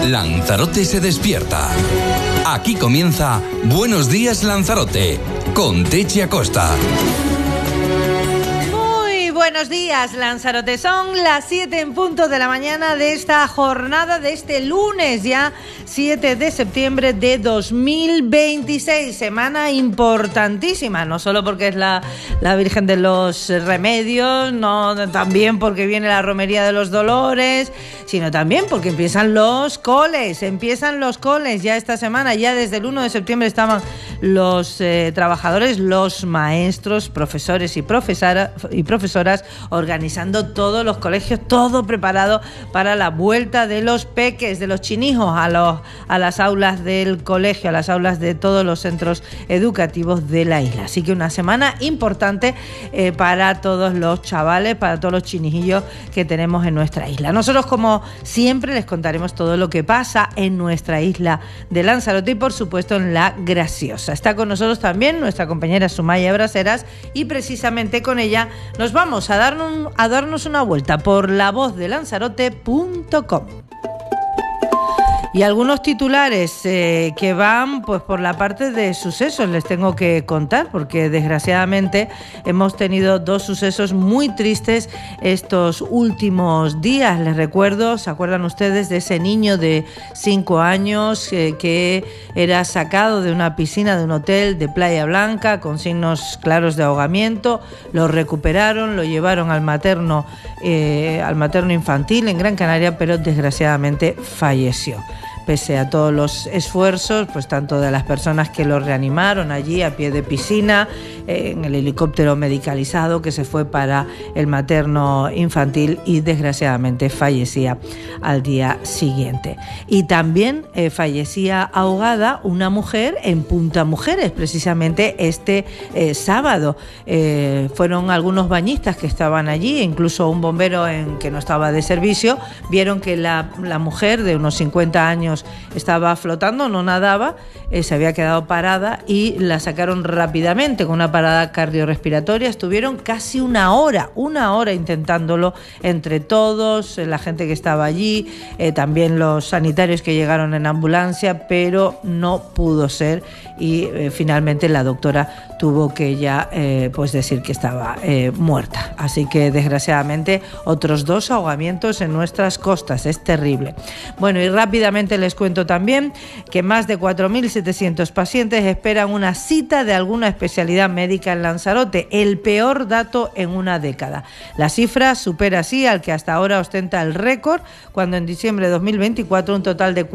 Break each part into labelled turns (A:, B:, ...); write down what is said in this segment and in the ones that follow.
A: Lanzarote se despierta. Aquí comienza Buenos Días Lanzarote, con Techi Acosta.
B: Buenos días, Lanzarote. Son las 7 en punto de la mañana de esta jornada, de este lunes ya, 7 de septiembre de 2026. Semana importantísima, no solo porque es la Virgen de los Remedios, no también porque viene la Romería de los Dolores, sino también porque empiezan los coles. Ya esta semana, ya desde el 1 de septiembre estaban los trabajadores, los maestros, profesores y profesoras organizando todos los colegios, todo preparado para la vuelta de los peques, de los chinijos a las aulas del colegio, a las aulas de todos los centros educativos de la isla. Así que una semana importante para todos los chavales, para todos los chinijillos que tenemos en nuestra isla. Nosotros, como siempre, les contaremos todo lo que pasa en nuestra isla de Lanzarote y, por supuesto, en La Graciosa. Está con nosotros también nuestra compañera Sumaya Braseras y precisamente con ella nos vamos a darnos una vuelta por lavozdelanzarote.com. Y algunos titulares que van pues por la parte de sucesos les tengo que contar, porque desgraciadamente hemos tenido dos sucesos muy tristes estos últimos días. Les recuerdo, ¿se acuerdan ustedes de ese niño de 5 años que era sacado de una piscina de un hotel de Playa Blanca con signos claros de ahogamiento? Lo recuperaron, lo llevaron al materno infantil en Gran Canaria, pero desgraciadamente falleció. Pese a todos los esfuerzos, pues tanto de las personas que lo reanimaron allí a pie de piscina, en el helicóptero medicalizado que se fue para el materno infantil, y desgraciadamente fallecía al día siguiente. Y también fallecía ahogada una mujer en Punta Mujeres, precisamente este sábado. Fueron algunos bañistas que estaban allí, incluso un bombero que no estaba de servicio, vieron que la mujer de unos 50 años estaba flotando, no nadaba, se había quedado parada y la sacaron rápidamente con una parada cardiorrespiratoria. Estuvieron casi una hora intentándolo entre todos, la gente que estaba allí, también los sanitarios que llegaron en ambulancia, pero no pudo ser y finalmente la doctora tuvo que ya pues decir que estaba muerta. Así que desgraciadamente otros 2 ahogamientos en nuestras costas, es terrible. Bueno, y rápidamente les cuento también que más de 4.700 pacientes esperan una cita de alguna especialidad médica en Lanzarote, el peor dato en una década. La cifra supera así al que hasta ahora ostenta el récord, cuando en diciembre de 2024 un total de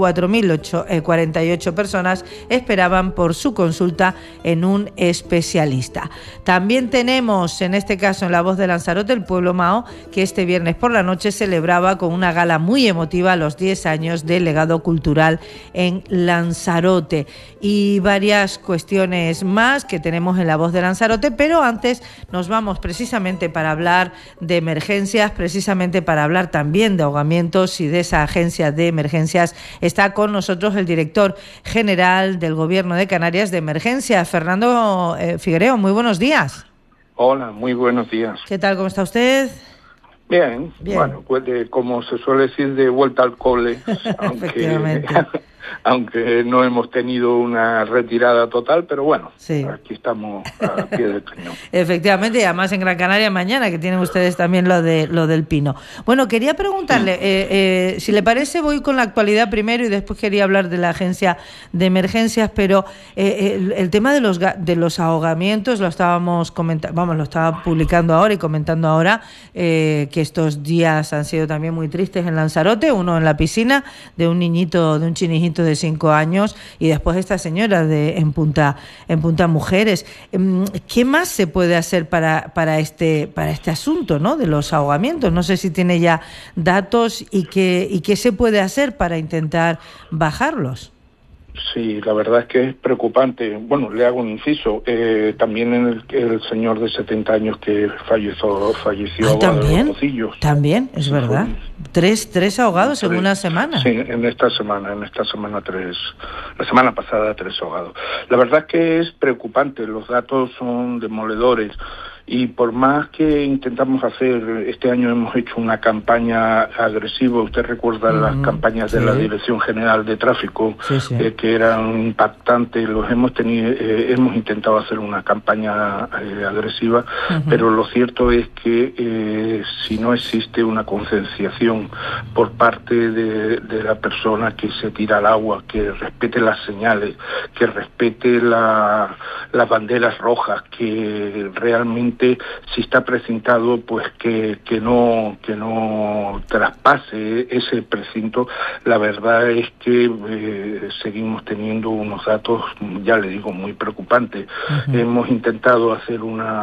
B: 4.048 personas esperaban por su consulta en un especialista. También tenemos, en este caso en La Voz de Lanzarote, el pueblo Mao, que este viernes por la noche celebraba con una gala muy emotiva los 10 años del legado cultural en Lanzarote, y varias cuestiones más que tenemos en La Voz de Lanzarote. Pero antes nos vamos precisamente para hablar de emergencias, precisamente para hablar también de ahogamientos y de esa agencia de emergencias. Está con nosotros el director general del Gobierno de Canarias de Emergencias, Fernando Figuereo. Muy buenos días.
C: Hola, muy buenos días.
B: ¿Qué tal? ¿Cómo está usted?
C: Bien. Bueno, pues como se suele decir, de vuelta al cole, aunque no hemos tenido una retirada total, pero bueno, sí, aquí estamos a pie del cañón.
B: Efectivamente, y además en Gran Canaria mañana, que tienen ustedes también lo del Pino. Bueno, quería preguntarle, si le parece, voy con la actualidad primero y después quería hablar de la agencia de emergencias, pero el tema de los ahogamientos lo estábamos comentando, lo estaba publicando ahora y comentando ahora, que estos días han sido también muy tristes en Lanzarote, uno en la piscina de un chinijito de 5 años, y después esta señora en Punta Mujeres. ¿Qué más se puede hacer para este asunto, ¿no?, de los ahogamientos? No sé si tiene ya datos y qué se puede hacer para intentar bajarlos.
C: Sí, la verdad es que es preocupante. Bueno, le hago un inciso. También el señor de 70 años que falleció ahogado en los Pocillos. También,
B: es verdad. ¿Tres ahogados en una semana?
C: Sí, en esta semana 3. La semana pasada 3 ahogados. La verdad es que es preocupante. Los datos son demoledores. Y por más que intentamos hacer, este año hemos hecho una campaña agresiva, usted recuerda las campañas de la Dirección General de Tráfico, que eran impactantes, hemos intentado hacer una campaña agresiva, pero lo cierto es que si no existe una concienciación por parte de la persona que se tira al agua, que respete las señales, que respete las banderas rojas, que realmente si está precintado, pues que no traspase ese precinto. La verdad es que seguimos teniendo unos datos, ya le digo, muy preocupantes. Hemos intentado hacer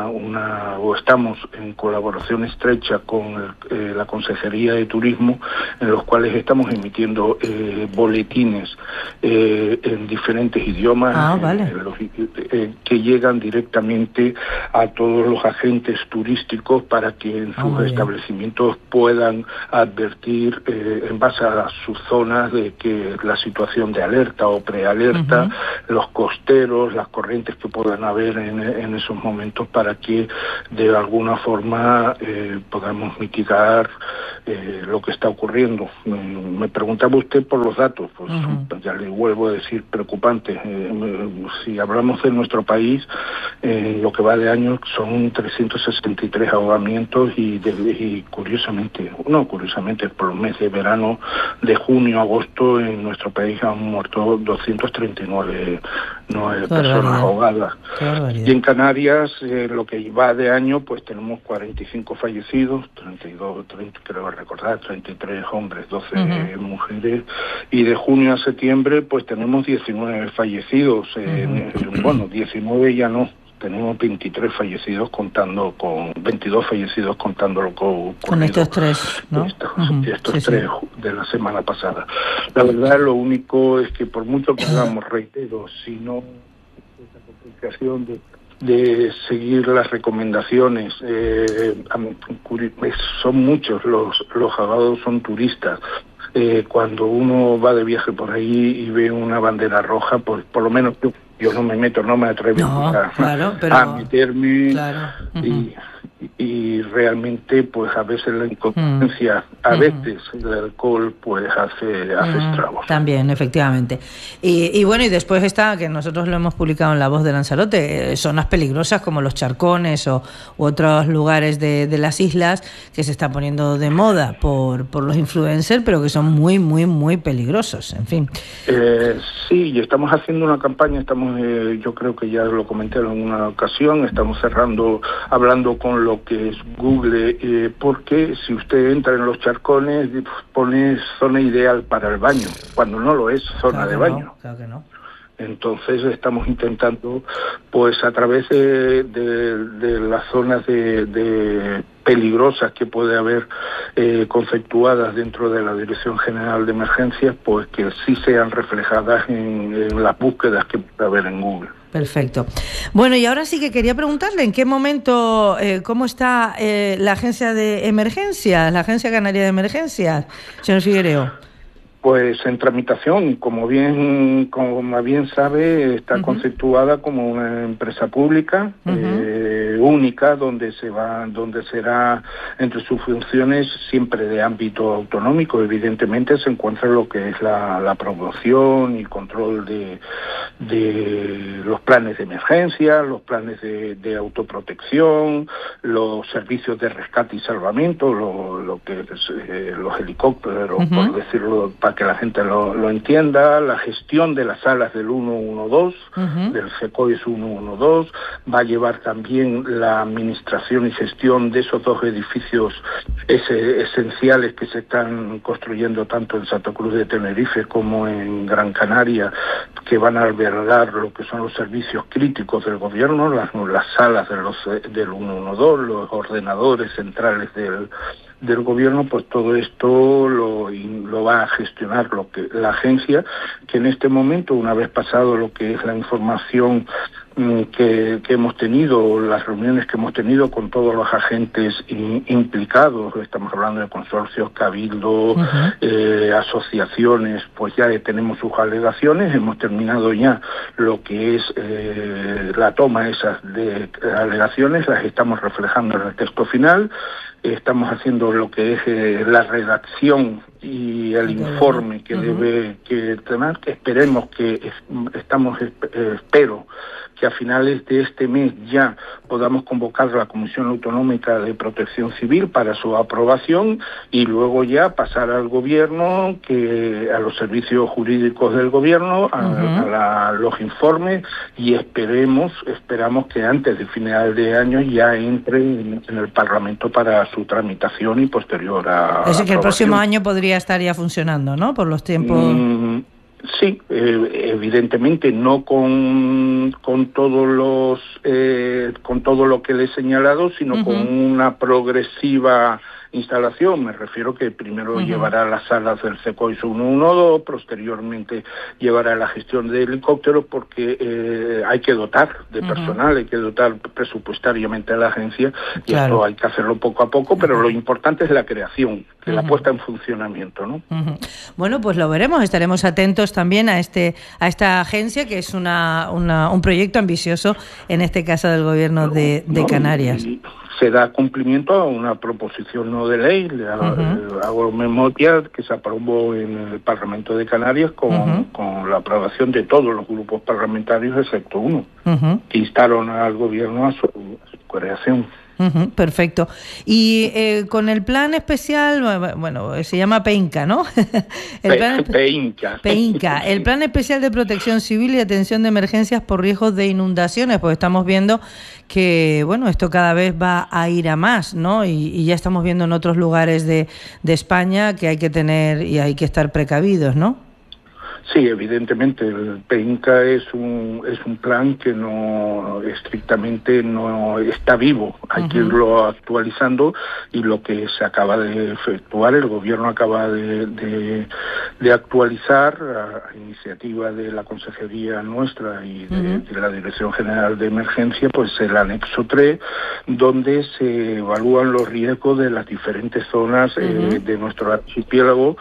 C: o estamos en colaboración estrecha con la Consejería de Turismo, en los cuales estamos emitiendo boletines en diferentes idiomas que llegan directamente a todos los agentes turísticos para que en sus establecimientos puedan advertir en base a sus zonas de que la situación de alerta o prealerta, los costeros, las corrientes que puedan haber en esos momentos, para que de alguna forma podamos mitigar lo que está ocurriendo. Me preguntaba usted por los datos, pues ya le vuelvo a decir, preocupantes. Si hablamos de nuestro país, lo que va de año son 363 ahogamientos y curiosamente, por el mes de verano, de junio a agosto, en nuestro país han muerto 239 personas ahogadas. Y en Canarias, lo que va de año, pues tenemos 45 fallecidos, 32, creo recordar, 33 hombres, 12 mujeres, y de junio a septiembre, pues tenemos 19 fallecidos. 19 ya no. Tenemos 23 fallecidos con 22 fallecidos contándolo con
B: estos tres, ¿no?
C: Estos tres de la semana pasada. La verdad, lo único es que por mucho que hagamos, reitero, si no esa complicación de seguir las recomendaciones, son muchos los ahogados, son turistas. Cuando uno va de viaje por ahí y ve una bandera roja, pues por lo menos yo no me meto, no me atrevo a meterme, y realmente pues a veces la inconsciencia, a veces el alcohol pues hace estragos.
B: También, efectivamente. Y bueno, y después está, que nosotros lo hemos publicado en La Voz de Lanzarote, zonas peligrosas como los charcones u otros lugares de las islas que se están poniendo de moda por los influencers, pero que son muy, muy, muy peligrosos, en fin.
C: Sí, y estamos haciendo una campaña, yo creo que ya lo comenté en una ocasión, estamos hablando con lo que es Google, porque si usted entra en los charcones, pone zona ideal para el baño, cuando no lo es zona de baño.
B: Claro que no.
C: Entonces estamos intentando, pues a través de las zonas de peligrosas que puede haber conceptuadas dentro de la Dirección General de Emergencias, pues que sí sean reflejadas en las búsquedas que puede haber en Google.
B: Perfecto. Bueno, y ahora sí que quería preguntarle en qué momento, cómo está la agencia de emergencias, la Agencia Canaria de Emergencias, señor Figuereo.
C: Pues en tramitación, como bien sabe, está conceptuada como una empresa pública única, donde será entre sus funciones siempre de ámbito autonómico. Evidentemente se encuentra lo que es la promoción y control de los planes de emergencia, los planes de autoprotección, los servicios de rescate y salvamento, lo que es los helicópteros, por decirlo, para que la gente lo entienda, la gestión de las salas del 112, del SECOIS 112, va a llevar también la administración y gestión de esos dos edificios esenciales que se están construyendo tanto en Santa Cruz de Tenerife como en Gran Canaria, que van a albergar lo que son los servicios críticos del gobierno, las salas del 112, los ordenadores centrales del gobierno. Pues todo esto lo va a gestionar la agencia, que en este momento, una vez pasado lo que es la información que hemos tenido, las reuniones que hemos tenido con todos los agentes implicados, estamos hablando de consorcios, cabildos, asociaciones, pues ya tenemos sus alegaciones, hemos terminado ya lo que es la toma de esas alegaciones, las estamos reflejando en el texto final, estamos haciendo lo que es la redacción y el informe que debe tener, que esperemos que espero que a finales de este mes ya podamos convocar a la Comisión Autonómica de Protección Civil para su aprobación y luego ya pasar al Gobierno, a los servicios jurídicos del Gobierno, a los informes y esperamos que antes de final de año ya entre en el Parlamento para su tramitación y posterior a
B: Es decir, que el próximo año podría estar ya funcionando, ¿no? Por los tiempos...
C: Sí, evidentemente no con todos los con todo lo que le he señalado, sino con una progresiva instalación. Me refiero que primero llevará las salas del CECOIS 112, posteriormente llevará la gestión de helicópteros, porque hay que dotar de personal, hay que dotar presupuestariamente a la agencia, y esto hay que hacerlo poco a poco, pero lo importante es la creación, la puesta en funcionamiento, ¿no?
B: Bueno, pues lo veremos, estaremos atentos también a esta agencia, que es un proyecto ambicioso, en este caso del Gobierno de Canarias.
C: Se da cumplimiento a una proposición no de ley, agromemoria, que se aprobó en el Parlamento de Canarias con la aprobación de todos los grupos parlamentarios excepto uno, que instaron al Gobierno a su creación.
B: Perfecto. Y con el plan especial, bueno, se llama PEINCA, ¿no? PEINCA, el Plan Especial de Protección Civil y Atención de Emergencias por Riesgos de Inundaciones, pues estamos viendo que, bueno, esto cada vez va a ir a más, ¿no? Y ya estamos viendo en otros lugares de España que hay que tener y hay que estar precavidos, ¿no?
C: Sí, evidentemente el PEINCA es un plan que no estrictamente no está vivo, hay que irlo actualizando, y lo que se acaba de efectuar, el Gobierno acaba de actualizar a iniciativa de la Consejería nuestra y de la Dirección General de Emergencia, pues el anexo 3, donde se evalúan los riesgos de las diferentes zonas de nuestro archipiélago,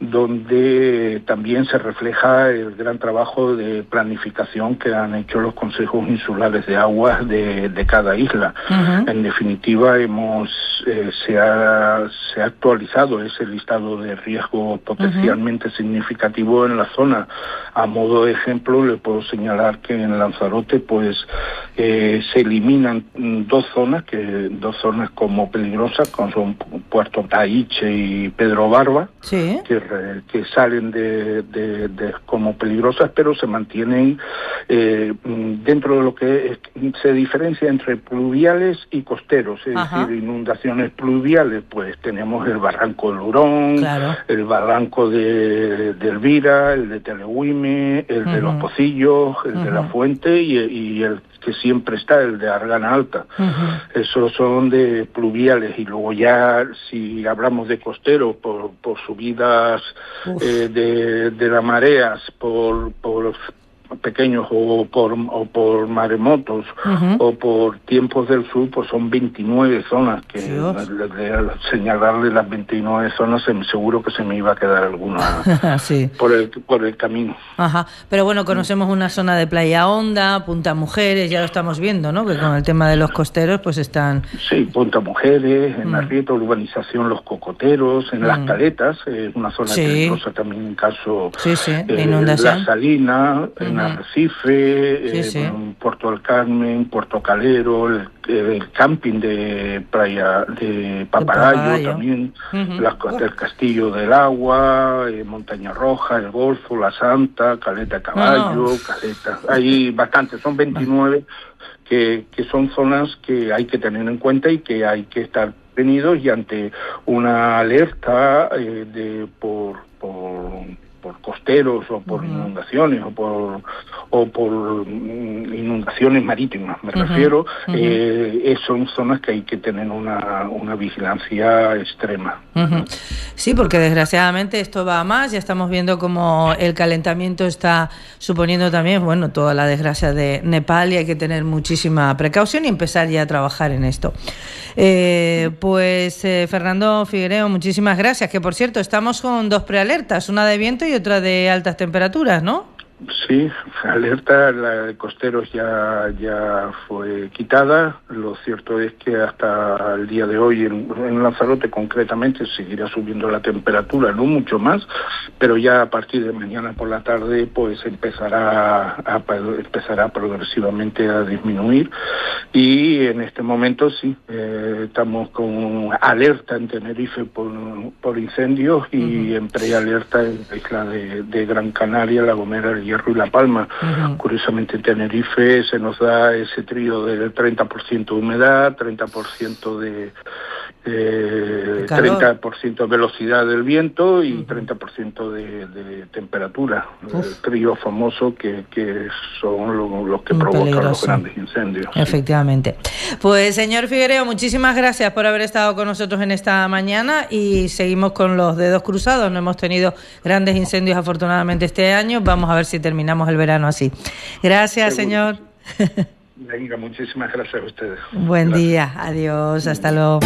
C: donde también se refleja el gran trabajo de planificación que han hecho los consejos insulares de aguas de cada isla. En definitiva, se ha actualizado ese listado de riesgo potencialmente significativo en la zona. A modo de ejemplo, le puedo señalar que en Lanzarote pues se eliminan dos zonas como peligrosas, como son Puerto Taíche y Pedro Barba, que salen de como peligrosas, pero se mantienen dentro de lo que se diferencia entre pluviales y costeros, es decir, inundaciones pluviales, pues tenemos el barranco del Hurón, el barranco de Elvira, el de Telehuime, el de Los Pocillos, el de La Fuente y el que siempre está, el de Argana Alta. Esos son de pluviales, y luego ya si hablamos de costeros por subidas de las mareas, por pequeños o por maremotos o por tiempos del sur, pues son 29 zonas que de señalarle las 29 zonas seguro que se me iba a quedar alguna por el camino.
B: Pero bueno, conocemos una zona de Playa Honda, Punta Mujeres, ya lo estamos viendo, ¿no? Que con el tema de los costeros pues están...
C: Sí, Punta Mujeres, en Arrieta, urbanización Los Cocoteros, en Las Caletas, una zona peligrosa también en caso
B: de inundación.
C: La Salina, en Arrecife, Puerto del Carmen, Puerto Calero, el camping de Playa de Papagayo también, el Castillo del Agua, Montaña Roja, el Golfo, La Santa, Caleta Caballo, Caleta, hay bastantes, son 29 que son zonas que hay que tener en cuenta y que hay que estar prevenidos, y ante una alerta por costeros o por inundaciones o por inundaciones marítimas, me refiero, son zonas que hay que tener una vigilancia extrema.
B: Sí, porque desgraciadamente esto va a más, ya estamos viendo cómo el calentamiento está suponiendo también, bueno, toda la desgracia de Nepal, y hay que tener muchísima precaución y empezar ya a trabajar en esto. Fernando Figuereo, muchísimas gracias, que por cierto estamos con 2 prealertas, una de viento y otra de altas temperaturas, ¿no?
C: Sí, alerta, la de costeros ya fue quitada. Lo cierto es que hasta el día de hoy en Lanzarote concretamente seguirá subiendo la temperatura, no mucho más, pero ya a partir de mañana por la tarde pues empezará progresivamente a disminuir, y en este momento sí, estamos con alerta en Tenerife por incendios y en prealerta en la isla de Gran Canaria, La Gomera, El Hierro y La Palma. Curiosamente en Tenerife se nos da ese trío del 30% de humedad, 30% de 30% velocidad del viento y 30% de temperatura. El trío famoso que son los que provocan los grandes incendios.
B: Efectivamente. Pues señor Figuereo, muchísimas gracias por haber estado con nosotros en esta mañana, y seguimos con los dedos cruzados. No hemos tenido grandes incendios afortunadamente este año. Vamos a ver si terminamos el verano así. Gracias, señor.
C: Venga, muchísimas gracias a ustedes.
B: Buen día, adiós, hasta luego.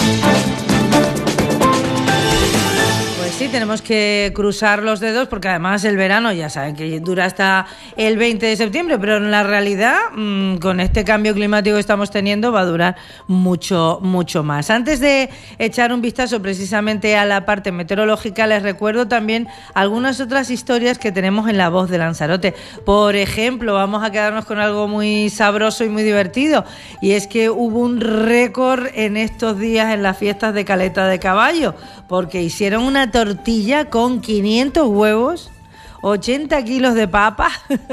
B: Sí, tenemos que cruzar los dedos porque además el verano ya saben que dura hasta el 20 de septiembre, pero en la realidad con este cambio climático que estamos teniendo va a durar mucho más. Antes de echar un vistazo precisamente a la parte meteorológica, les recuerdo también algunas otras historias que tenemos en La Voz de Lanzarote. Por ejemplo, vamos a quedarnos con algo muy sabroso y muy divertido, y es que hubo un récord en estos días en las fiestas de Caleta de Caballo, porque hicieron una tortilla con 500 huevos, 80 kilos de papa,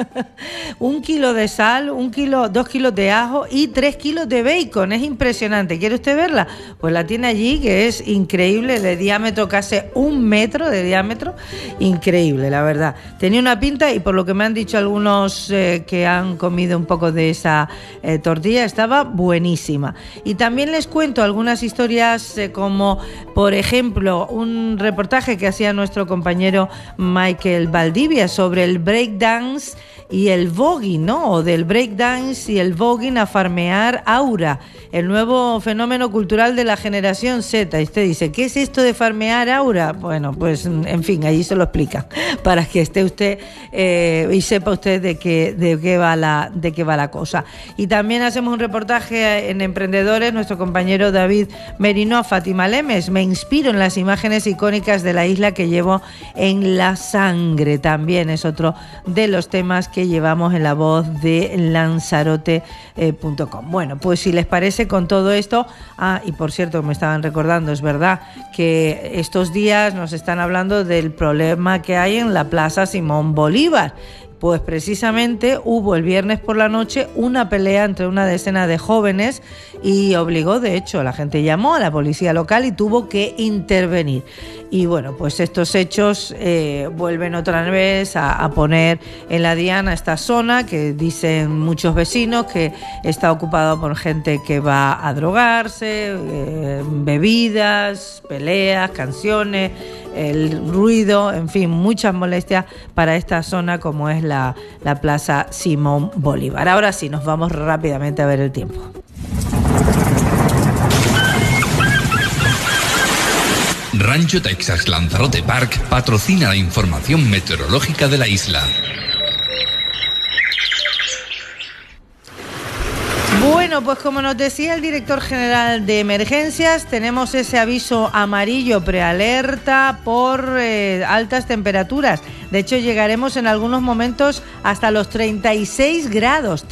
B: 1 kilo de sal, 2 kilos de ajo y 3 kilos de bacon. Es impresionante. ¿Quiere usted verla? Pues la tiene allí, que es increíble, de diámetro casi 1 metro de diámetro. Increíble, la verdad. Tenía una pinta, y por lo que me han dicho algunos que han comido un poco de esa tortilla, estaba buenísima. Y también les cuento algunas historias como, por ejemplo, un reportaje que hacía nuestro compañero Michael Valdivia sobre el breakdance y el voguing, ¿no? O del breakdance y el voguing a farmear aura, el nuevo fenómeno cultural de la generación Z. Y usted dice, ¿qué es esto de farmear aura? Bueno, pues en fin, allí se lo explica para que esté usted y sepa usted de qué va la cosa. Y también hacemos un reportaje en Emprendedores, nuestro compañero David Merino, a Fátima Lemes. Me inspiro en las imágenes icónicas de la isla que llevo en la sangre. También es otro de los temas que llevamos en La Voz de Lanzarote.com. Bueno, pues si les parece, con todo esto, y por cierto, me estaban recordando, es verdad que estos días nos están hablando del problema que hay en la Plaza Simón Bolívar. Pues precisamente hubo el viernes por la noche una pelea entre una decena de jóvenes y obligó, de hecho, la gente llamó a la policía local y tuvo que intervenir. Y bueno, pues estos hechos vuelven otra vez a poner en la diana esta zona que dicen muchos vecinos que está ocupado por gente que va a drogarse, bebidas, peleas, canciones, el ruido, en fin, muchas molestias para esta zona como es la Plaza Simón Bolívar. Ahora sí, nos vamos rápidamente a ver el tiempo.
A: Rancho Texas Lanzarote Park patrocina la información meteorológica de la isla.
B: Bueno, pues como nos decía el director general de emergencias, tenemos ese aviso amarillo prealerta por altas temperaturas. De hecho, llegaremos en algunos momentos hasta los 36 grados.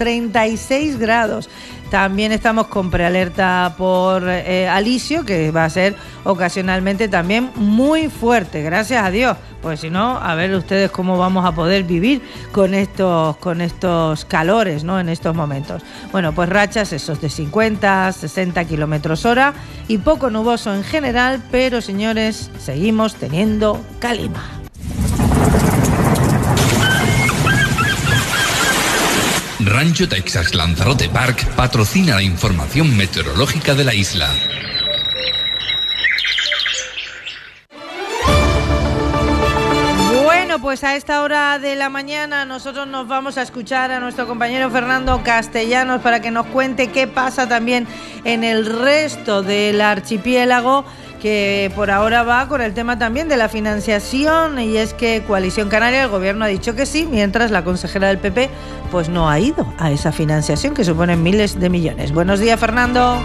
B: También estamos con prealerta por alisio, que va a ser ocasionalmente también muy fuerte, gracias a Dios. Pues si no, a ver ustedes cómo vamos a poder vivir con estos calores, ¿no? En estos momentos. Bueno, pues rachas esos de 50, 60 kilómetros hora y poco nuboso en general, pero señores, seguimos teniendo calima.
A: Rancho Texas Lanzarote Park patrocina la información meteorológica de la isla.
B: Bueno, pues a esta hora de la mañana nosotros nos vamos a escuchar a nuestro compañero Fernando Castellanos para que nos cuente qué pasa también en el resto del archipiélago, que por ahora va con el tema también de la financiación, y es que Coalición Canaria, el gobierno ha dicho que sí, mientras la consejera del PP pues no ha ido a esa financiación que supone miles de millones. Buenos días, Fernando.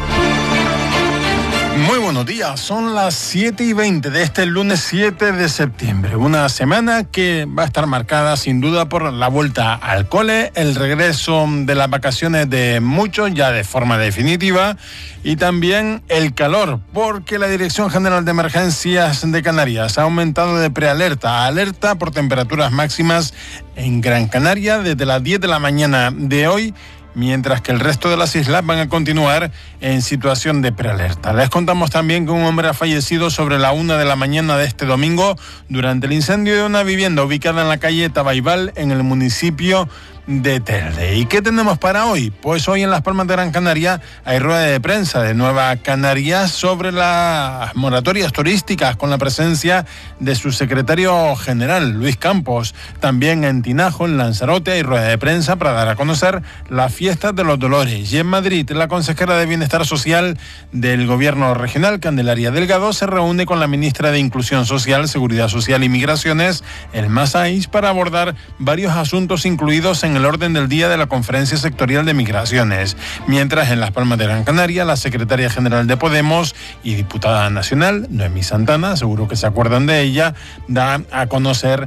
D: Muy buenos días, son las 7:20 de este lunes 7 de septiembre, una semana que va a estar marcada sin duda por la vuelta al cole, el regreso de las vacaciones de muchos ya de forma definitiva, y también el calor, porque la Dirección General de Emergencias de Canarias ha aumentado de prealerta a alerta por temperaturas máximas en Gran Canaria desde las 10 de la mañana de hoy, mientras que el resto de las islas van a continuar en situación de prealerta. Les contamos también que un hombre ha fallecido sobre la 1 de la mañana de este domingo durante el incendio de una vivienda ubicada en la calle Tabaibal, en el municipio de Telde. ¿Y qué tenemos para hoy? Pues hoy en Las Palmas de Gran Canaria hay rueda de prensa de Nueva Canarias sobre las moratorias turísticas, con la presencia de su secretario general, Luis Campos. También en Tinajo, en Lanzarote, hay rueda de prensa para dar a conocer las fiestas de los Dolores. Y en Madrid, la consejera de Bienestar Social del Gobierno Regional, Candelaria Delgado, se reúne con la ministra de Inclusión Social, Seguridad Social y Migraciones, Elma Saiz, para abordar varios asuntos incluidos en el orden del día de la Conferencia Sectorial de Migraciones. Mientras en Las Palmas de Gran Canaria, la secretaria general de Podemos y diputada nacional, Noemí Santana, seguro que se acuerdan de ella, da a conocer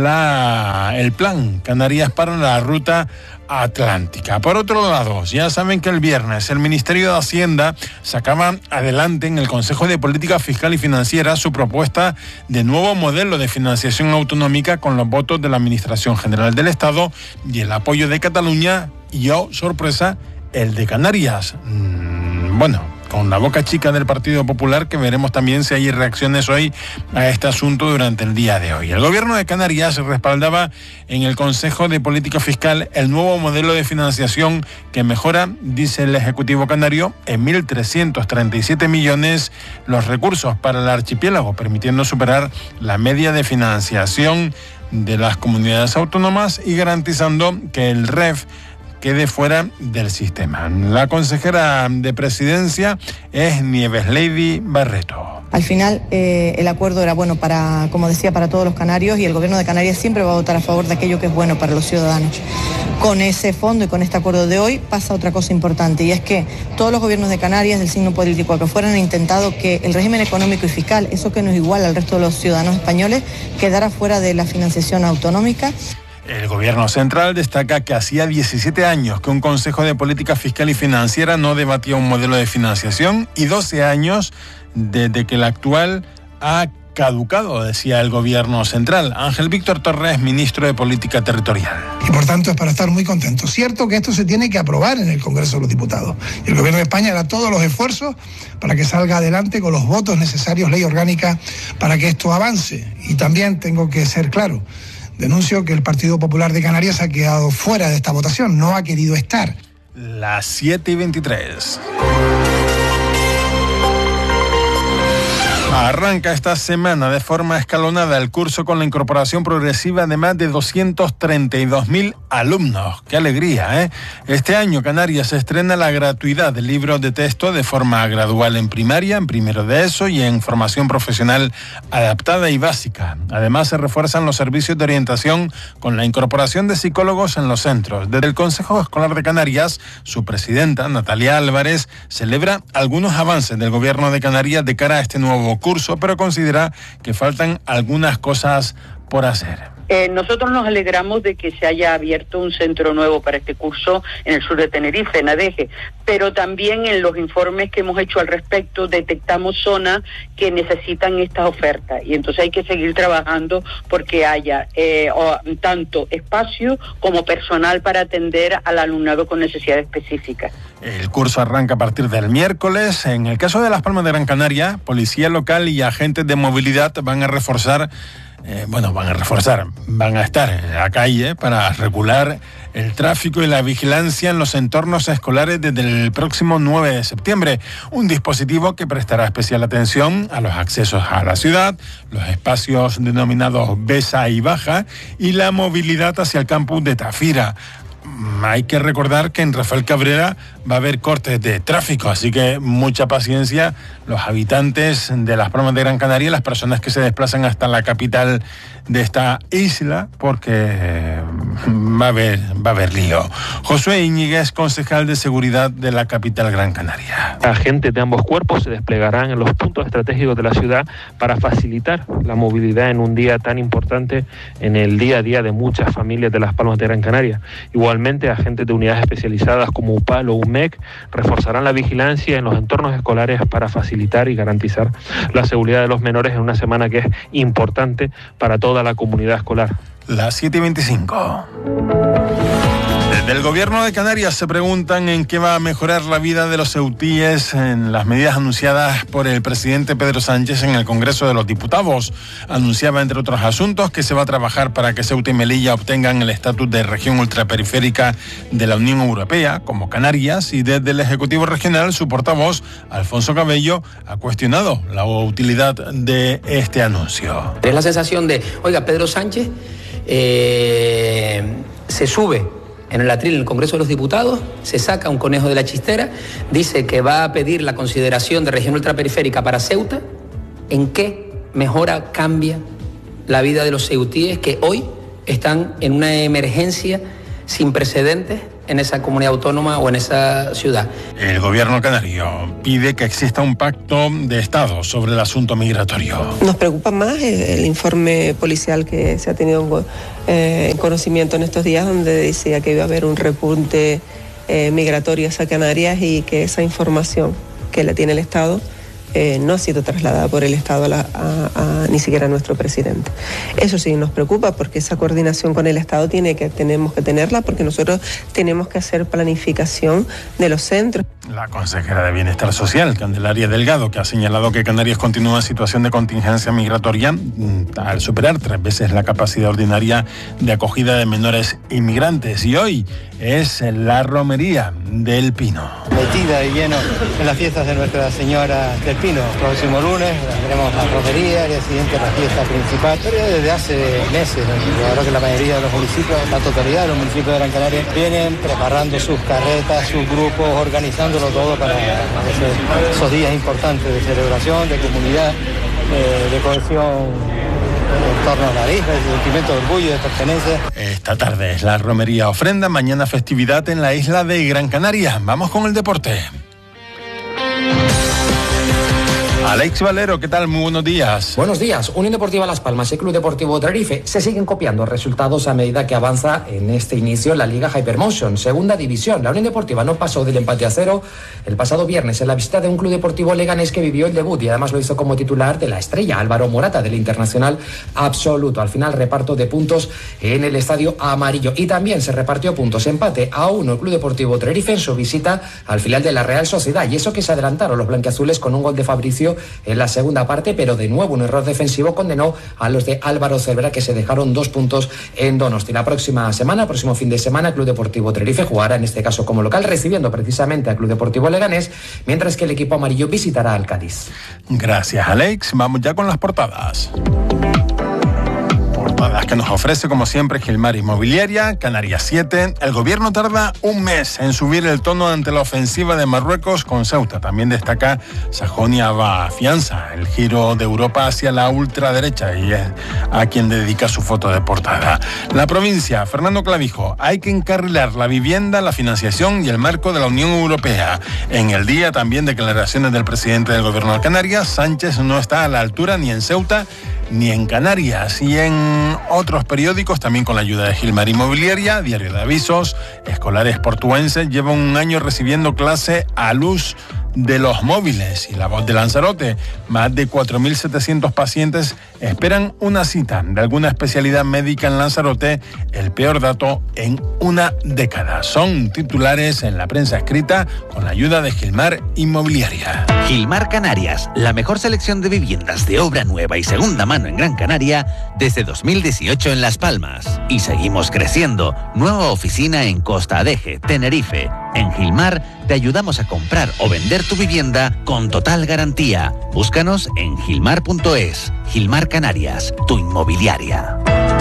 D: el plan Canarias para la ruta atlántica. Por otro lado, ya saben que el viernes el Ministerio de Hacienda sacaba adelante en el Consejo de Política Fiscal y Financiera su propuesta de nuevo modelo de financiación autonómica con los votos de la Administración General del Estado y el apoyo de Cataluña y, oh, sorpresa, el de Canarias. Con la boca chica del Partido Popular, que veremos también si hay reacciones hoy a este asunto durante el día de hoy. El Gobierno de Canarias respaldaba en el Consejo de Política Fiscal el nuevo modelo de financiación que mejora, dice el Ejecutivo Canario, en 1.337 millones los recursos para el archipiélago, permitiendo superar la media de financiación de las comunidades autónomas y garantizando que el REF quede fuera del sistema. La consejera de Presidencia es Nieves Lady Barreto.
E: Al final el acuerdo era bueno para, como decía, para todos los canarios, y el Gobierno de Canarias siempre va a votar a favor de aquello que es bueno para los ciudadanos. Con ese fondo y con este acuerdo de hoy pasa otra cosa importante, y es que todos los gobiernos de Canarias, del signo político que fueran, han intentado que el régimen económico y fiscal, eso que nos iguala al resto de los ciudadanos españoles, quedara fuera de la financiación autonómica.
D: El Gobierno central destaca que hacía 17 años que un Consejo de Política Fiscal y Financiera no debatía un modelo de financiación, y 12 años desde que el actual ha caducado, decía el Gobierno central. Ángel Víctor Torres, ministro de Política Territorial.
F: Y por tanto es para estar muy contentos. Cierto que esto se tiene que aprobar en el Congreso de los Diputados. Y el Gobierno de España hará todos los esfuerzos para que salga adelante con los votos necesarios, ley orgánica, para que esto avance. Y también tengo que ser claro. Denuncio que el Partido Popular de Canarias ha quedado fuera de esta votación, no ha querido estar.
D: Las 7:23. Arranca esta semana de forma escalonada el curso con la incorporación progresiva de más de 232.000 alumnos. ¡Qué alegría, eh! Este año Canarias estrena la gratuidad de libros de texto de forma gradual en primaria, en primero de ESO y en formación profesional adaptada y básica. Además, se refuerzan los servicios de orientación con la incorporación de psicólogos en los centros. Desde el Consejo Escolar de Canarias, su presidenta, Natalia Álvarez, celebra algunos avances del Gobierno de Canarias de cara a este nuevo curso, pero considera que faltan algunas cosas por hacer.
G: Nosotros nos alegramos de que se haya abierto un centro nuevo para este curso en el sur de Tenerife, en Adeje, pero también en los informes que hemos hecho al respecto detectamos zonas que necesitan estas ofertas, y entonces hay que seguir trabajando porque haya tanto espacio como personal para atender al alumnado con necesidades específicas.
D: El curso arranca a partir del miércoles. En el caso de Las Palmas de Gran Canaria, policía local y agentes de movilidad van a reforzar van a reforzar, van a estar en la calle para regular el tráfico y la vigilancia en los entornos escolares desde el próximo 9 de septiembre. Un dispositivo que prestará especial atención a los accesos a la ciudad, los espacios denominados Besa y Baja y la movilidad hacia el campus de Tafira. Hay que recordar que en Rafael Cabrera va a haber cortes de tráfico, así que mucha paciencia los habitantes de las Palmas de Gran Canaria, las personas que se desplazan hasta la capital de esta isla, porque va a haber lío. Josué Íñiguez, concejal de seguridad de la capital Gran Canaria.
H: Agentes de ambos cuerpos se desplegarán en los puntos estratégicos de la ciudad para facilitar la movilidad en un día tan importante en el día a día de muchas familias de las Palmas de Gran Canaria. Igualmente, agentes de unidades especializadas como UPAL o UMEC reforzarán la vigilancia en los entornos escolares para facilitar y garantizar la seguridad de los menores en una semana que es importante para toda la comunidad escolar.
D: Las 7:25. Desde el Gobierno de Canarias se preguntan en qué va a mejorar la vida de los ceutíes en las medidas anunciadas por el presidente Pedro Sánchez en el Congreso de los Diputados. Anunciaba, entre otros asuntos, que se va a trabajar para que Ceuta y Melilla obtengan el estatus de región ultraperiférica de la Unión Europea, como Canarias, y desde el Ejecutivo Regional, su portavoz, Alfonso Cabello, ha cuestionado la utilidad de este anuncio.
I: Es la sensación de, oiga, Pedro Sánchez se sube en el atril en el Congreso de los Diputados, se saca un conejo de la chistera, dice que va a pedir la consideración de región ultraperiférica para Ceuta. ¿En qué mejora, cambia la vida de los ceutíes que hoy están en una emergencia sin precedentes en esa comunidad autónoma o en esa ciudad?
D: El gobierno canario pide que exista un pacto de Estado sobre el asunto migratorio.
J: Nos preocupa más el informe policial que se ha tenido en conocimiento en estos días, donde decía que iba a haber un repunte migratorio hacia Canarias y que esa información que la tiene el Estado no ha sido trasladada por el Estado ni siquiera a nuestro presidente. Eso sí nos preocupa, porque esa coordinación con el Estado tenemos que tenerla, porque nosotros tenemos que hacer planificación de los centros.
D: La consejera de Bienestar Social, Candelaria Delgado, que ha señalado que Canarias continúa en situación de contingencia migratoria al superar 3 veces la capacidad ordinaria de acogida de menores inmigrantes. Y hoy es la romería del Pino.
K: Metida de lleno en las fiestas de Nuestra Señora del Pino. Próximo lunes veremos la romería, el día siguiente la fiesta principal. Pero desde hace meses, yo creo que la mayoría de los municipios, la totalidad de los municipios de Gran Canaria, vienen preparando sus carretas, sus grupos, organizándolo todo para esos días importantes de celebración, de comunidad, de cohesión en torno a la isla, el sentimiento de orgullo, de pertenencia.
D: Esta tarde es la romería ofrenda, mañana festividad en la isla de Gran Canaria. Vamos con el deporte. Alex Valero, ¿qué tal? Muy buenos días.
L: Buenos días. Unión Deportiva Las Palmas y Club Deportivo Tenerife se siguen copiando resultados a medida que avanza en este inicio la Liga Hypermotion, segunda división. La Unión Deportiva no pasó del empate a 0 el pasado viernes en la visita de un Club Deportivo leganés que vivió el debut y además lo hizo como titular de la estrella Álvaro Morata del Internacional Absoluto. Al final, reparto de puntos en el Estadio Amarillo, y también se repartió puntos, empate a 1 el Club Deportivo Tenerife en su visita al filial de la Real Sociedad, y eso que se adelantaron los blanquiazules con un gol de Fabricio en la segunda parte, pero de nuevo un error defensivo condenó a los de Álvaro Cervera, que se dejaron 2 puntos en Donosti. La próxima semana, próximo fin de semana, Club Deportivo Tenerife jugará en este caso como local, recibiendo precisamente al Club Deportivo Leganés, mientras que el equipo amarillo visitará al Cádiz.
D: Gracias, Alex. Vamos ya con las portadas. Portadas que nos ofrece, como siempre, Gilmar Inmobiliaria, Canarias 7. El gobierno tarda un mes en subir el tono ante la ofensiva de Marruecos con Ceuta. También destaca Sajonia afianza el giro de Europa hacia la ultraderecha, y es a quien dedica su foto de portada. La Provincia, Fernando Clavijo, hay que encarrilar la vivienda, la financiación y el marco de la Unión Europea. En el día también declaraciones del presidente del gobierno de Canarias. Sánchez no está a la altura ni en Ceuta ni en Canarias. Y en otros periódicos, también con la ayuda de Gilmar Inmobiliaria, Diario de Avisos, escolares portuenses llevan un año recibiendo clase a luz de los móviles. Y La Voz de Lanzarote, más de 4.700 pacientes esperan una cita de alguna especialidad médica en Lanzarote, el peor dato en una década. Son titulares en la prensa escrita con la ayuda de Gilmar Inmobiliaria.
M: Gilmar Canarias, la mejor selección de viviendas de obra nueva y segunda mano en Gran Canaria desde 2018 en Las Palmas. Y seguimos creciendo. Nueva oficina en Costa Adeje, Tenerife. En Gilmar te ayudamos a comprar o vender tu vivienda con total garantía. Búscanos en gilmar.es. Gilmar Canarias, tu inmobiliaria.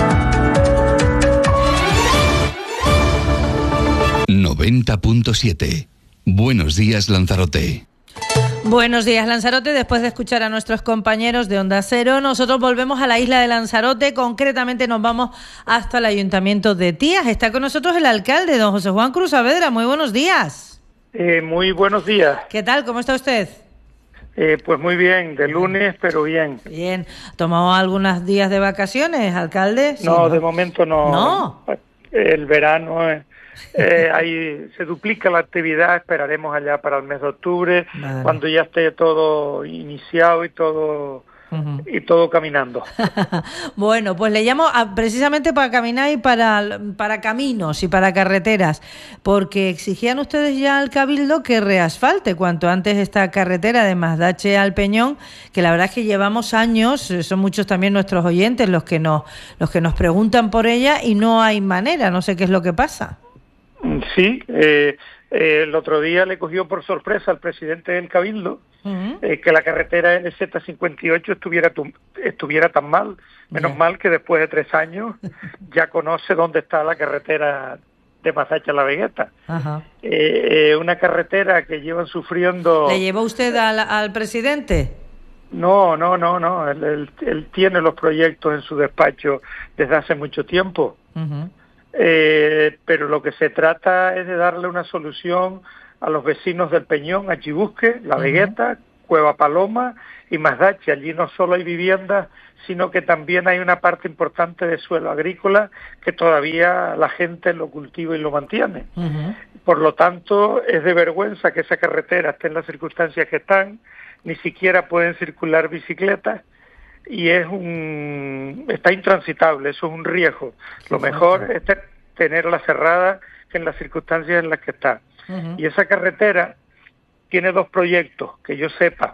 A: 90.7. Buenos días, Lanzarote.
B: Buenos días, Lanzarote. Después de escuchar a nuestros compañeros de Onda Cero, nosotros volvemos a la isla de Lanzarote. Concretamente nos vamos hasta el Ayuntamiento de Tías. Está con nosotros el alcalde, don José Juan Cruz Saavedra. Muy buenos días.
N: Muy buenos días.
B: ¿Qué tal? ¿Cómo está usted?
N: Pues muy bien, de lunes, pero bien.
B: Bien. ¿Tomó algunos días de vacaciones, alcalde? Sí,
N: no, de momento no.
B: ¿No?
N: El verano... ahí se duplica la actividad, esperaremos allá para el mes de octubre, vale, cuando ya esté todo iniciado y todo caminando.
B: Bueno, pues le llamo precisamente para caminar y para caminos y para carreteras, porque exigían ustedes ya al Cabildo que reasfalte cuanto antes esta carretera de Mazdache al Peñón, que la verdad es que llevamos años, son muchos también nuestros oyentes los que nos preguntan por ella y no hay manera, no sé qué es lo que pasa.
N: Sí, el otro día le cogió por sorpresa al presidente del Cabildo que la carretera LZ58 estuviera tan mal. Menos mal que después de 3 años ya conoce dónde está la carretera de Mazdache a La Vegueta.
B: Ajá.
N: Una carretera que llevan sufriendo...
B: ¿Le llevó usted al presidente?
N: No. Él tiene los proyectos en su despacho desde hace mucho tiempo. Pero lo que se trata es de darle una solución a los vecinos del Peñón, a Chibusque, La Vegueta, Cueva Paloma y Mazdache. Allí no solo hay viviendas, sino que también hay una parte importante de suelo agrícola que todavía la gente lo cultiva y lo mantiene. Por lo tanto, es de vergüenza que esa carretera esté en las circunstancias que están, ni siquiera pueden circular bicicletas, y está intransitable, eso es un riesgo. Lo mejor es tenerla cerrada que en las circunstancias en las que está. Y esa carretera tiene 2 proyectos, que yo sepa.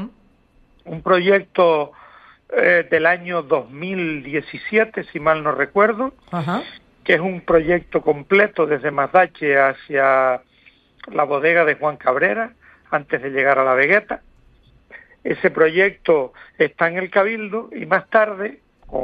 N: Un proyecto del año 2017, si mal no recuerdo, que es un proyecto completo desde Mazdache hacia la bodega de Juan Cabrera, antes de llegar a La Vegueta. Ese proyecto está en el Cabildo y más tarde,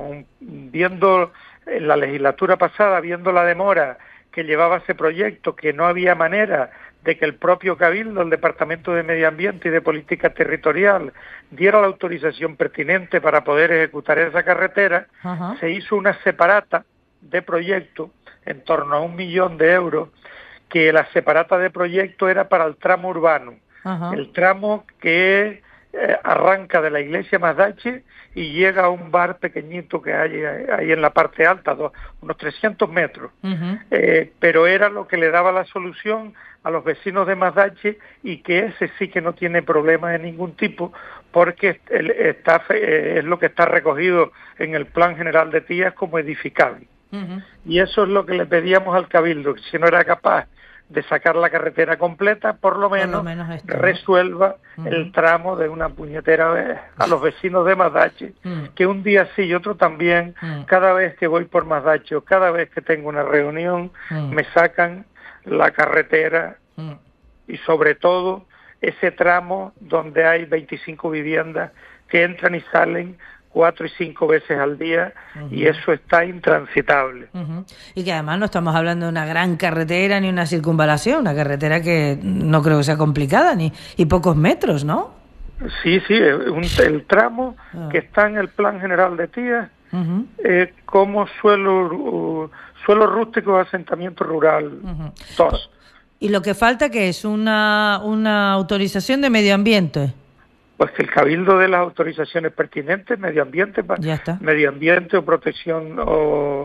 N: viendo en la legislatura pasada, viendo la demora que llevaba ese proyecto, que no había manera de que el propio Cabildo, el Departamento de Medio Ambiente y de Política Territorial, diera la autorización pertinente para poder ejecutar esa carretera, se hizo una separata de proyecto en torno a 1 millón de euros, que la separata de proyecto era para el tramo urbano, el tramo que arranca de la iglesia Mazdache y llega a un bar pequeñito que hay ahí en la parte alta, unos 300 metros. Pero era lo que le daba la solución a los vecinos de Mazdache, y que ese sí que no tiene problemas de ningún tipo, porque es lo que está recogido en el Plan General de Tías como edificable. Y eso es lo que le pedíamos al Cabildo, que si no era capaz de sacar la carretera completa, por lo menos resuelva el tramo de una puñetera vez a los vecinos de Mazdache, que un día sí y otro también, cada vez que voy por Mazdache o cada vez que tengo una reunión, me sacan la carretera y sobre todo ese tramo donde hay 25 viviendas que entran y salen 4 y 5 veces al día, y eso está intransitable.
B: Y que además no estamos hablando de una gran carretera ni una circunvalación, una carretera que no creo que sea complicada, y pocos metros, ¿no?
N: Sí, el tramo que está en el Plan General de Tías, como suelo rústico de asentamiento rural, TOS.
B: ¿Y lo que falta qué es? ¿Una autorización de medio ambiente?
N: Pues que el Cabildo dé las autorizaciones pertinentes, medio ambiente o protección o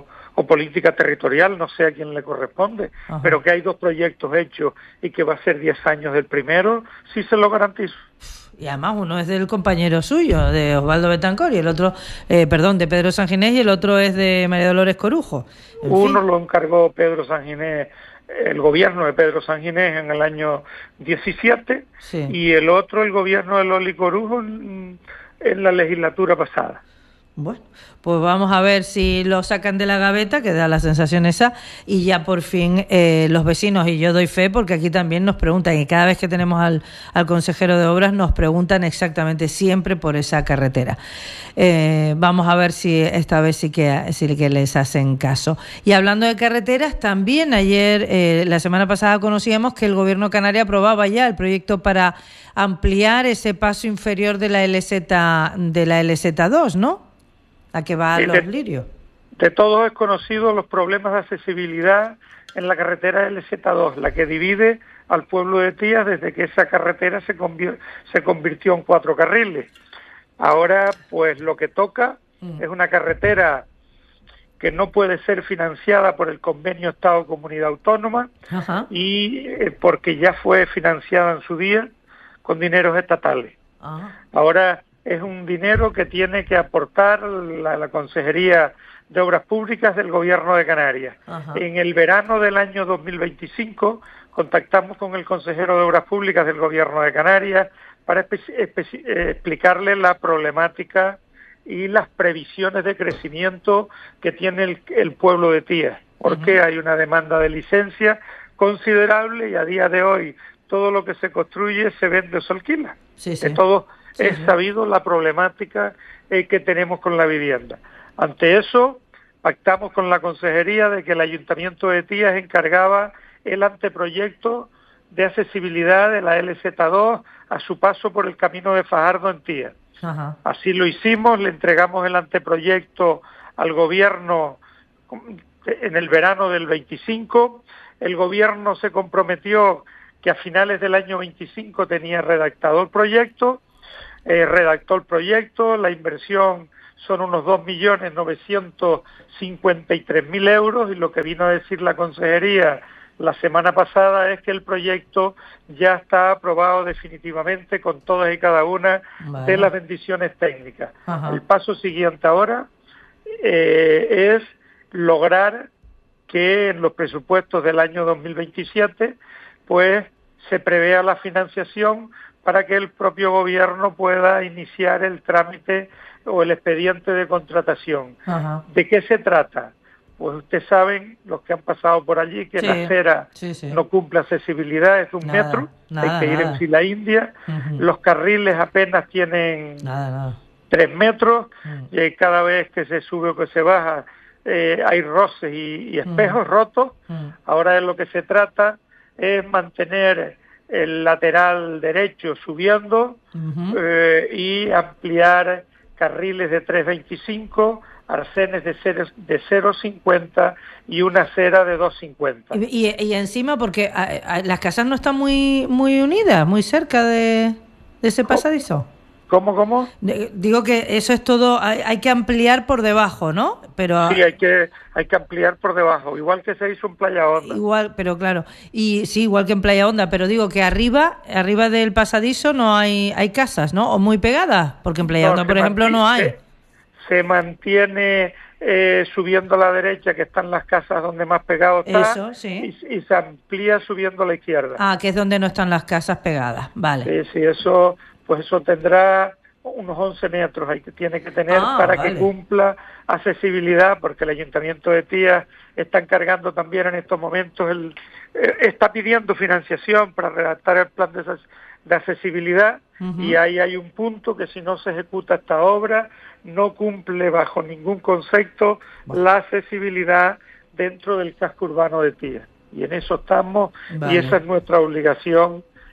N: o política territorial, no sé a quién le corresponde, pero que hay 2 proyectos hechos y que va a ser 10 años del primero, sí se lo garantizo.
B: Y además uno es del compañero suyo, de Osvaldo Betancor, y el otro, de Pedro Sanginés, y el otro es de María Dolores Corujo.
N: Uno lo encargó Pedro Sanginés, el gobierno de Pedro Sanginés en el año 17, sí. Y el otro, el gobierno de Loli Corujo, en la legislatura pasada.
B: Bueno, pues vamos a ver si lo sacan de la gaveta, que da la sensación esa, y ya por fin los vecinos, y yo doy fe porque aquí también nos preguntan, y cada vez que tenemos al consejero de obras nos preguntan exactamente siempre por esa carretera. Vamos a ver si esta vez sí que les hacen caso. Y hablando de carreteras, también ayer, la semana pasada conocíamos que el Gobierno canario aprobaba ya el proyecto para ampliar ese paso inferior de la LZ2, ¿no? La que va a Los Lirios.
N: De todos es conocido los problemas de accesibilidad en la carretera LZ2, la que divide al pueblo de Tías desde que esa carretera se convirtió en 4 carriles. Ahora, pues lo que toca es una carretera que no puede ser financiada por el convenio Estado-Comunidad Autónoma, y porque ya fue financiada en su día con dineros estatales. Ahora es un dinero que tiene que aportar la Consejería de Obras Públicas del Gobierno de Canarias. En el verano del año 2025 contactamos con el consejero de Obras Públicas del Gobierno de Canarias para explicarle la problemática y las previsiones de crecimiento que tiene el pueblo de Tías, porque hay una demanda de licencia considerable y a día de hoy todo lo que se construye se vende o se alquila. Es sabido la problemática que tenemos con la vivienda. Ante eso, pactamos con la Consejería de que el Ayuntamiento de Tías encargaba el anteproyecto de accesibilidad de la LZ2 a su paso por el camino de Fajardo en Tías. Así lo hicimos, le entregamos el anteproyecto al Gobierno en el verano del 25. El Gobierno se comprometió que a finales del año 25 tenía redactado el proyecto. Redactó el proyecto, la inversión son unos 2.953.000 euros, y lo que vino a decir la Consejería la semana pasada es que el proyecto ya está aprobado definitivamente con todas y cada una de las bendiciones técnicas. El paso siguiente ahora es lograr que en los presupuestos del año 2027 pues se prevea la financiación para que el propio gobierno pueda iniciar el trámite o el expediente de contratación. ¿De qué se trata? Pues ustedes saben, los que han pasado por allí, que la acera no cumple accesibilidad, es 1 metro, hay que ir en fila india, los carriles apenas tienen 3 metros, y cada vez que se sube o que se baja hay roces y espejos rotos. Ahora de lo que se trata es mantener el lateral derecho subiendo y ampliar carriles de 3,25, arcenes de 0,50 y una acera de 2,50.
B: Y encima, porque las casas no están muy unidas, muy cerca de ese pasadizo.
N: ¿Cómo?
B: Digo que eso es todo, hay que ampliar por debajo, ¿no? Pero
N: sí, hay que ampliar por debajo, igual que se hizo en Playa Honda.
B: Igual, pero claro, y sí, igual que en Playa Honda, pero digo que arriba del pasadizo no hay casas, ¿no? O muy pegadas, porque en Playa Honda, por ejemplo, no hay.
N: Se mantiene subiendo a la derecha, que están las casas donde más pegado está,
B: eso, sí.
N: y se amplía subiendo a la izquierda.
B: Ah, que es donde no están las casas pegadas, vale.
N: Sí, eso tendrá unos 11 metros, tiene que tener para que cumpla accesibilidad, porque el Ayuntamiento de Tías está encargando también en estos momentos, está pidiendo financiación para redactar el plan de accesibilidad, y ahí hay un punto que si no se ejecuta esta obra, no cumple bajo ningún concepto la accesibilidad dentro del casco urbano de Tías. Y en eso estamos, y esa es nuestra obligación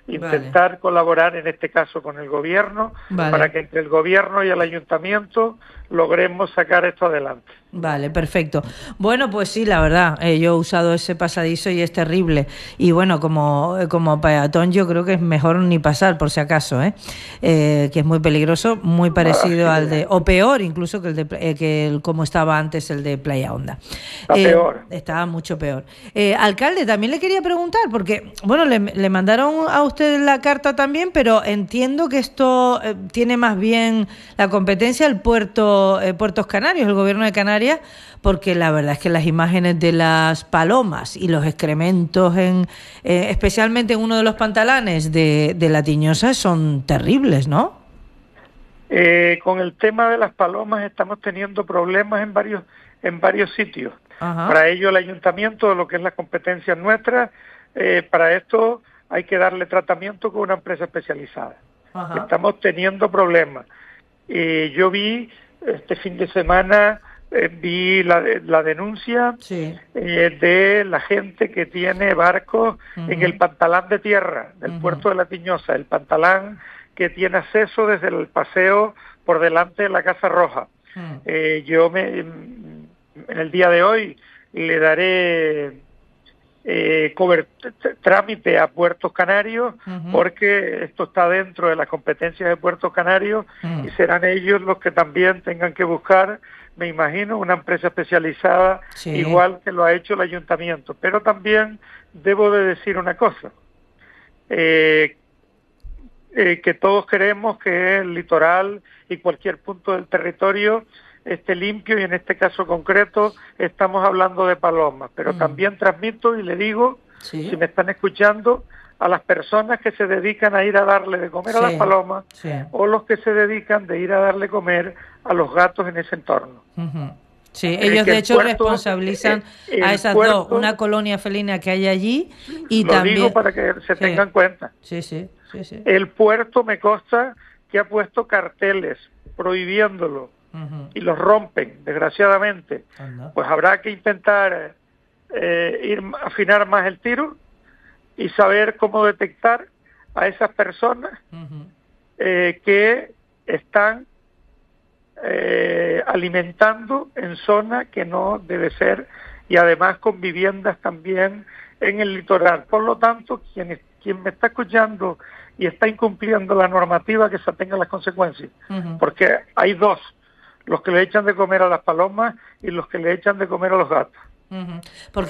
N: intentar colaborar en este caso con el gobierno, para que entre el gobierno y el ayuntamiento logremos sacar esto adelante.
B: Vale, perfecto. Bueno, pues sí, la verdad, yo he usado ese pasadizo y es terrible. Y bueno, como peatón yo creo que es mejor ni pasar, por si acaso, que es muy peligroso, muy parecido al de, o peor incluso que el de como estaba antes el de Playa Honda.
N: Peor.
B: Estaba mucho peor. Alcalde, también le quería preguntar, porque bueno, le mandaron a usted la carta también, pero entiendo que esto tiene más bien la competencia del Puertos Canarios, el gobierno de Canarias, porque la verdad es que las imágenes de las palomas y los excrementos, especialmente en uno de los pantalanes de la Tiñosa, son terribles, ¿no?
N: Con el tema de las palomas estamos teniendo problemas en varios sitios. Ajá. Para ello el ayuntamiento, lo que es la competencia nuestra, para esto hay que darle tratamiento con una empresa especializada. Ajá. Estamos teniendo problemas. Yo vi este fin de semana, vi la denuncia de la gente que tiene barcos en el pantalán de tierra del puerto de la Tiñosa, el pantalán que tiene acceso desde el paseo por delante de la Casa Roja. Yo en el día de hoy le daré trámite a Puertos Canarios, porque esto está dentro de las competencias de Puertos Canarios, y serán ellos los que también tengan que buscar, me imagino, una empresa especializada, igual que lo ha hecho el ayuntamiento. Pero también debo de decir una cosa, que todos queremos que el litoral y cualquier punto del territorio esté limpio, y en este caso concreto estamos hablando de palomas, pero también transmito y le digo, si me están escuchando, a las personas que se dedican a ir a darle de comer a las palomas, o los que se dedican de ir a darle comer a los gatos en ese entorno.
B: Sí, ellos de hecho responsabilizan a esas dos, una colonia felina que hay allí, y
N: lo
B: también
N: digo para que se tengan cuenta. El puerto me consta que ha puesto carteles prohibiéndolo, y los rompen, desgraciadamente. Pues habrá que intentar afinar más el tiro y saber cómo detectar a esas personas que están alimentando en zona que no debe ser, y además con viviendas también en el litoral. Por lo tanto, quien me está escuchando y está incumpliendo la normativa, que se tenga las consecuencias, porque hay dos: los que le echan de comer a las palomas y los que le echan de comer a los gatos.
B: Porque